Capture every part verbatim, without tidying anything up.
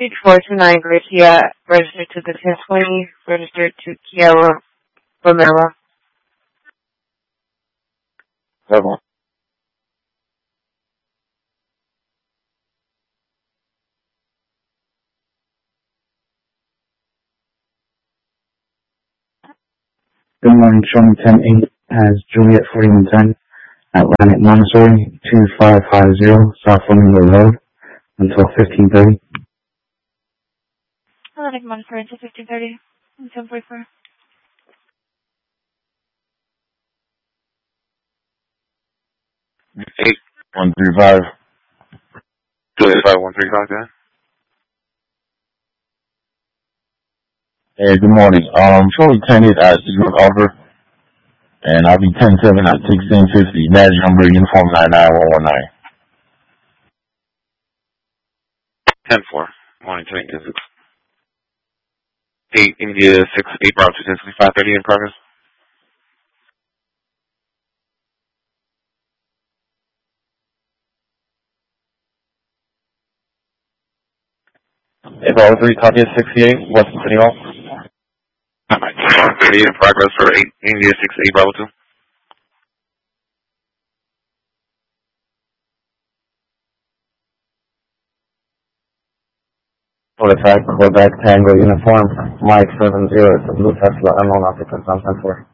four two nine Garcia, registered to the ten twenty, registered to Kiara Romero. Seven. Good morning, show me ten eight as Juliet forty-one ten, Atlantic Montessori, two five five zero, South Flamingo Road, until fifteen thirty. Atlantic Montessori until fifteen thirty, ten forty-four. Eight one three five. Juliet five one three five. Yeah. Hey, good morning. Um, show me ten eight at York Offer, and I'll be ten seven at sixteen fifty. Badge number uniform nine nine one one nine. ten four. Morning, ten eight. eight India six eight Bravo two ten five thirty in progress. eight Bravo three, copy at sixty-eight, West City Hall. thirty in progress for eight India six eight Bravo two. forty-five, Quebec Tango uniform, Mike seven zero, it's a blue Tesla, unknown occupant, on ten four.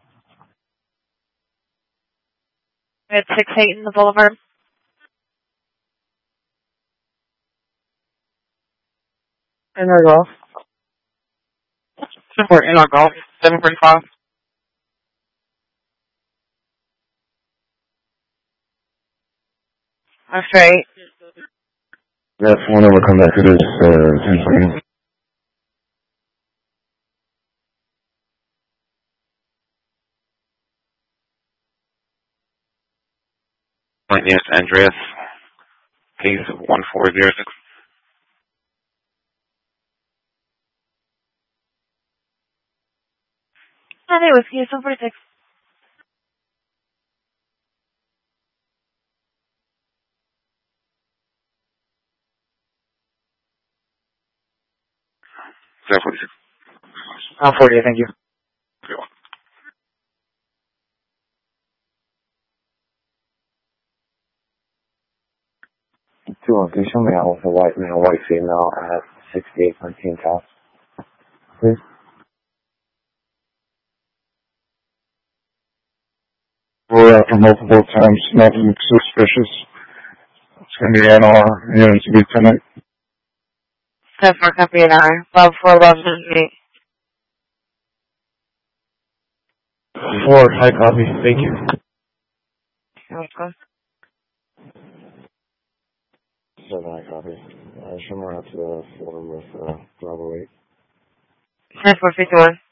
At six eight in the Boulevard. In our golf. Support in our golf, seven forty-five. I'm straight. Yes, whenever we come back to this, uh, ten forty. Yes, Andreas. Case one four zero six. And it was Houston forty-six. seven forty-six. I'm forty, thank you. Two on, can you show me out with a white male, white female at sixty-eight thirteen South, please? We're after multiple times, nothing suspicious. It's going to be N R, units to be tonight. ten four, copy an hour. Bob four eleven eight. Four, high copy, thank you. You're welcome. Seven, high copy. Uh, show me out to the floor with uh, Bravo eight. ten four fifty-one.